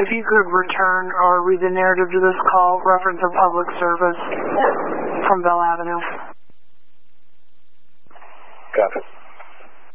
If you could return or read the narrative to this call, reference of public service from Bell Avenue. Copy.